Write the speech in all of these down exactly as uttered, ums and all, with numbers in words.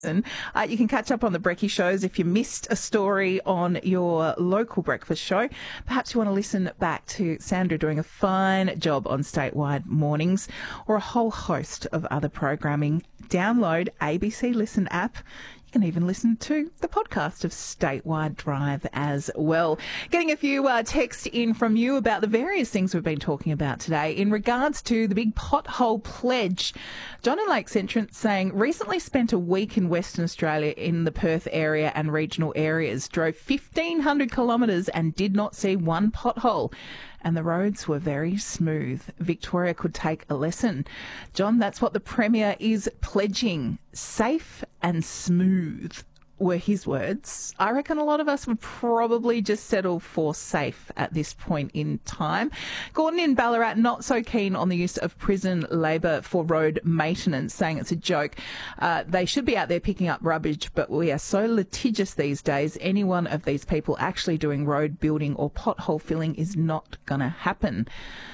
Uh, you can catch up on the Brekkie shows if you missed a story on your local breakfast show. Perhaps you want to listen back to Sandra doing a fine job on Statewide Mornings or a whole host of other programming. Download A B C Listen app. You can even listen to the podcast of Statewide Drive as well. Getting a few uh, texts in from you about the various things we've been talking about today. In regards to the big pothole pledge, John in Lakes Entrance saying, recently spent a week in Western Australia in the Perth area and regional areas, drove fifteen hundred kilometres and did not see one pothole. And the roads were very smooth. Victoria could take a lesson. John, that's what the Premier is pledging. Safe and smooth were his words. I reckon a lot of us would probably just settle for safe at this point in time. Gordon in Ballarat, not so keen on the use of prison labour for road maintenance, saying it's a joke. Uh, they should be out there picking up rubbish, but we are so litigious these days. Any one of these people actually doing road building or pothole filling is not going to happen.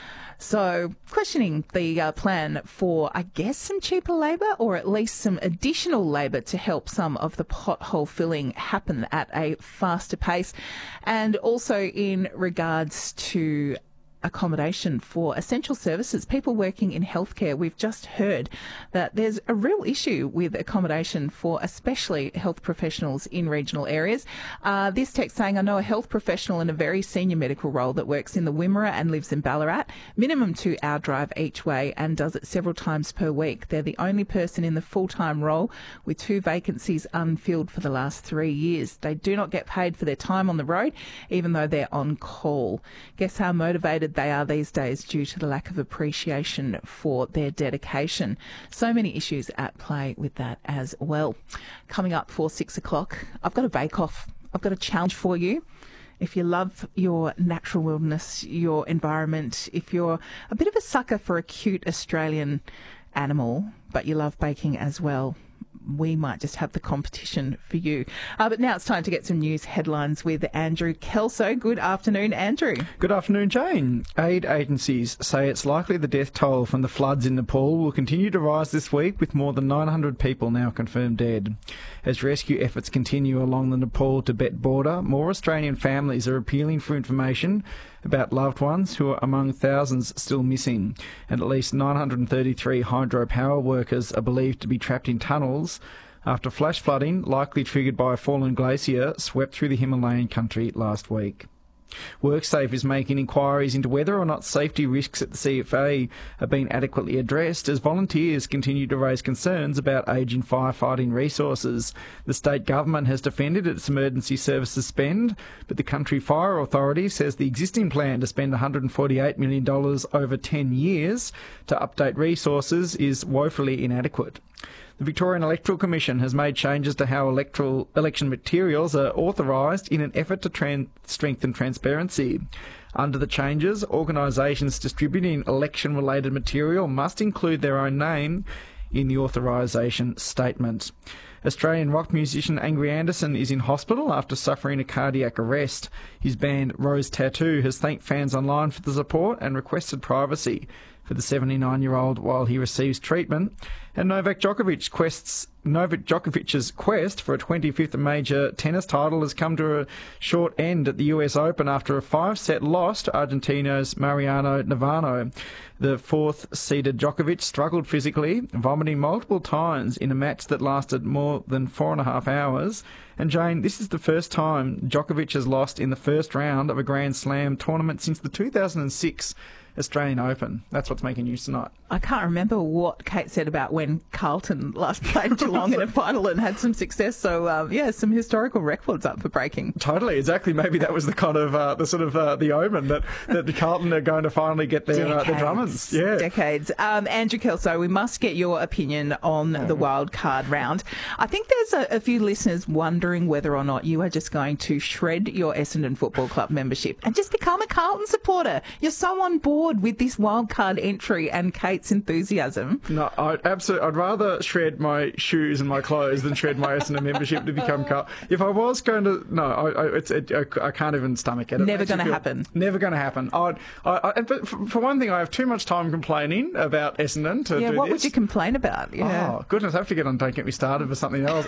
So questioning the uh, plan for, I guess, some cheaper labour or at least some additional labour to help some of the pothole filling happen at a faster pace. And also in regards to accommodation for essential services, people working in healthcare. We've just heard that there's a real issue with accommodation for especially health professionals in regional areas. Uh, this text saying, I know a health professional in a very senior medical role that works in the Wimmera and lives in Ballarat, minimum two hour drive each way and does it several times per week. They're the only person in the full-time role with two vacancies unfilled for the last three years. They do not get paid for their time on the road, even though they're on call. Guess how motivated they are these days due to the lack of appreciation for their dedication. So many issues at play with that as well. Coming up for six o'clock, I've got a bake-off. I've got a challenge for you. If you love your natural wilderness, your environment, if you're a bit of a sucker for a cute Australian animal, but you love baking as well, we might just have the competition for you. Uh, but now it's time to get some news headlines with Andrew Kelso. Good afternoon, Andrew. Good afternoon, Jane. Aid agencies say it's likely the death toll from the floods in Nepal will continue to rise this week, with more than nine hundred people now confirmed dead. As rescue efforts continue along the Nepal-Tibet border, more Australian families are appealing for information about loved ones who are among thousands still missing, and at least nine hundred thirty-three hydropower workers are believed to be trapped in tunnels after flash flooding, likely triggered by a fallen glacier, swept through the Himalayan country last week. WorkSafe is making inquiries into whether or not safety risks at the C F A are being adequately addressed as volunteers continue to raise concerns about ageing firefighting resources. The state government has defended its emergency services spend, but the Country Fire Authority says the existing plan to spend one hundred forty-eight million dollars over ten years to update resources is woefully inadequate. The Victorian Electoral Commission has made changes to how electoral election materials are authorised in an effort to tran- strengthen transparency. Under the changes, organisations distributing election-related material must include their own name in the authorisation statement. Australian rock musician Angry Anderson is in hospital after suffering a cardiac arrest. His band Rose Tattoo has thanked fans online for the support and requested privacy for the seventy-nine-year-old while he receives treatment. And Novak Djokovic quests, Novak Djokovic's quest for a twenty-fifth major tennis title has come to a short end at the U S Open after a five-set loss to Argentina's Mariano Navarro. The fourth-seeded Djokovic struggled physically, vomiting multiple times in a match that lasted more than four and a half hours. And Jane, this is the first time Djokovic has lost in the first round of a Grand Slam tournament since the two thousand six Australian Open. That's what's making news tonight. I can't remember what Kate said about when Carlton last played Geelong in a final and had some success. So, um, yeah, some historical records up for breaking. Totally, exactly. Maybe that was the kind of, uh, the sort of, uh, the omen that, that the Carlton are going to finally get their, uh, their Drummonds. Yeah. Decades. Um, Andrew Kelso, we must get your opinion on the wild card round. I think there's a, a few listeners wondering whether or not you are just going to shred your Essendon Football Club membership and just become a Carlton supporter. You're so on board with this wild card entry and Kate's enthusiasm. No, I absolutely. I'd rather shred my shoes and my clothes than shred my Essendon membership to become Carlton. If I was going to, no, I, I, it's, it, I can't even stomach it. Never going to happen. Never going to happen. I'd, I, I, but for, for one thing, I have too much time complaining about Essendon to yeah, do what this. would you complain about? Yeah. Oh goodness, I have to get on. Don't get me started for something else.